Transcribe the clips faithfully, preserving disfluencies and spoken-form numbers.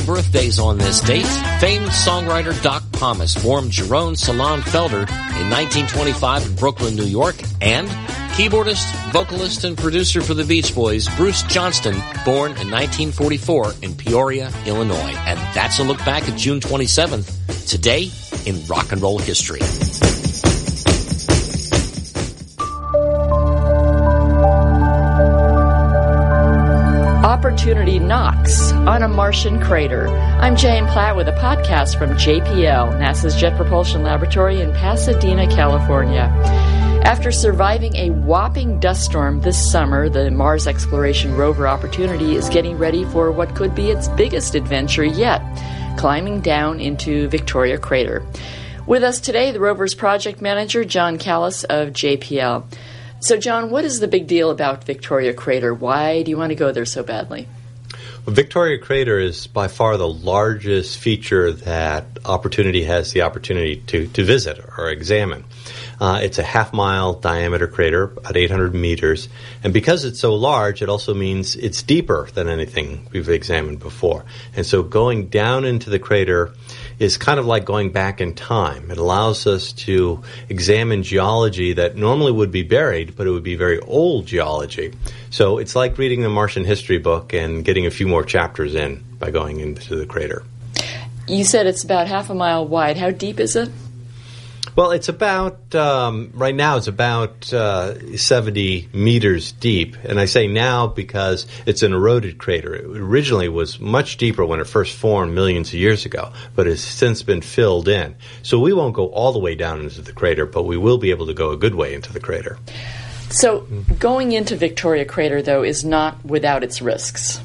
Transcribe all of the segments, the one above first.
real birthdays on this date. Famed songwriter Doc Pomus formed Jerome Salon Felder in nineteen twenty-five in Brooklyn, New York, and keyboardist, vocalist, and producer for the Beach Boys, Bruce Johnston, born in nineteen forty-four in Peoria, Illinois. And that's a look back at June twenty-seventh, today in rock and roll history. Opportunity knocks on a Martian crater. I'm Jane Platt with a podcast from J P L, NASA's Jet Propulsion Laboratory in Pasadena, California. After surviving a whopping dust storm this summer, the Mars Exploration Rover Opportunity is getting ready for what could be its biggest adventure yet, climbing down into Victoria Crater. With us today, the rover's project manager, John Callis of J P L. So, John, what is the big deal about Victoria Crater? Why do you want to go there so badly? Well, Victoria Crater is by far the largest feature that Opportunity has the opportunity to, to visit or examine. Uh, it's a half-mile diameter crater, about eight hundred meters, and because it's so large, it also means it's deeper than anything we've examined before. And so going down into the crater is kind of like going back in time. It allows us to examine geology that normally would be buried, but it would be very old geology. So it's like reading the Martian history book and getting a few more chapters in by going into the crater. You said it's about half a mile wide. How deep is it? Well, it's about, um, right now it's about uh, seventy meters deep. And I say now because it's an eroded crater. It originally was much deeper when it first formed millions of years ago, but has since been filled in. So we won't go all the way down into the crater, but we will be able to go a good way into the crater. So going into Victoria Crater, though, is not without its risks.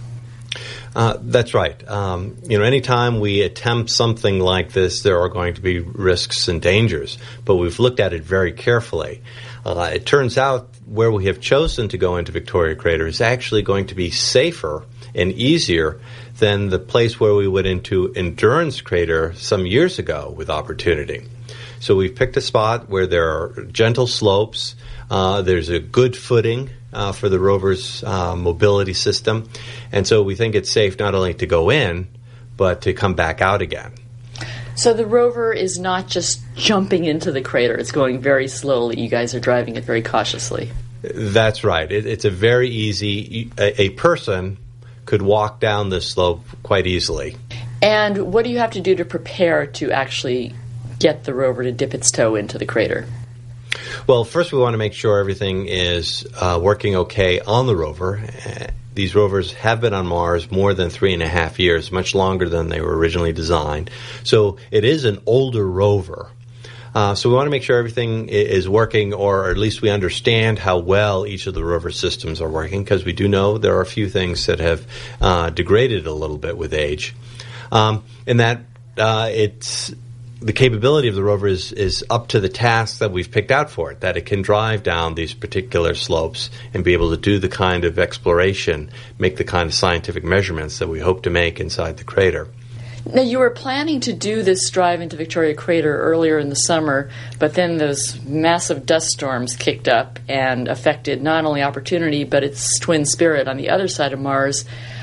Uh, that's right. Um, you know, anytime we attempt something like this, there are going to be risks and dangers, but we've looked at it very carefully. Uh, it turns out where we have chosen to go into Victoria Crater is actually going to be safer and easier than the place where we went into Endurance Crater some years ago with Opportunity. So we've picked a spot where there are gentle slopes, uh, there's a good footing, Uh, for the rover's uh, mobility system. And so we think it's safe not only to go in, but to come back out again. So the rover is not just jumping into the crater. It's going very slowly. You guys are driving it very cautiously. That's right. It, it's a very easy, a, a person could walk down this slope quite easily. And what do you have to do to prepare to actually get the rover to dip its toe into the crater? Well, first we want to make sure everything is uh, working okay on the rover. Uh, these rovers have been on Mars more than three and a half years, much longer than they were originally designed. So it is an older rover. Uh, so we want to make sure everything is working, or at least we understand how well each of the rover systems are working, because we do know there are a few things that have uh, degraded a little bit with age. Um, and that uh, it's... The capability of the rover is, is up to the task that we've picked out for it, that it can drive down these particular slopes and be able to do the kind of exploration, make the kind of scientific measurements that we hope to make inside the crater. Now, you were planning to do this drive into Victoria Crater earlier in the summer, but then those massive dust storms kicked up and affected not only Opportunity, but its twin Spirit on the other side of Mars.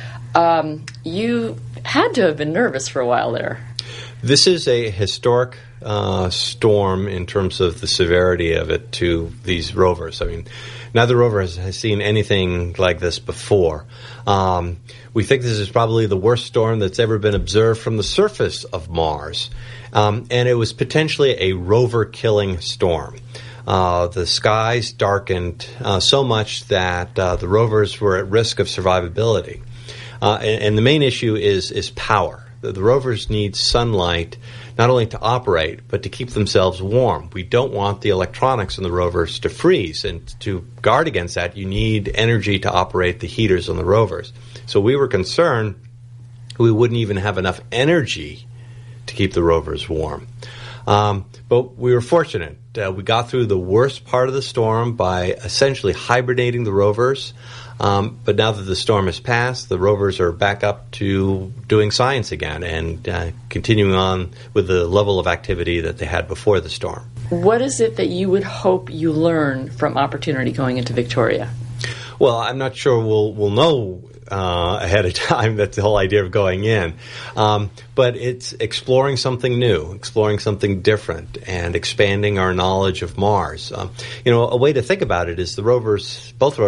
Um, you had to have been nervous for a while there. This is a historic uh, storm in terms of the severity of it to these rovers. I mean, neither rover has, has seen anything like this before. Um, we think this is probably the worst storm that's ever been observed from the surface of Mars. Um, and it was potentially a rover-killing storm. Uh, the skies darkened uh, so much that uh, the rovers were at risk of survivability. Uh, and, and the main issue is is power. The, the rovers need sunlight not only to operate, but to keep themselves warm. We don't want the electronics in the rovers to freeze, and to guard against that, you need energy to operate the heaters on the rovers. So we were concerned we wouldn't even have enough energy to keep the rovers warm. Um, but we were fortunate. Uh, we got through the worst part of the storm by essentially hibernating the rovers. Um, but now that the storm has passed, the rovers are back up to doing science again and uh, continuing on with the level of activity that they had before the storm. What is it that you would hope you learn from Opportunity going into Victoria? Well, I'm not sure we'll we'll know uh, ahead of time. That's the whole idea of going in. Um, but it's exploring something new, exploring something different, and expanding our knowledge of Mars. Um, you know, a way to think about it is the rovers, both rovers,